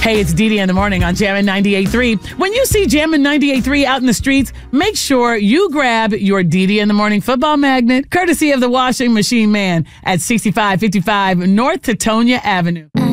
Hey, it's Dee Dee in the morning on Jammin' 98.3. When you see Jammin' 98.3 out in the streets, make sure you grab your Dee Dee in the morning football magnet, courtesy of the Washing Machine Man at 6555 North Teutonia Avenue.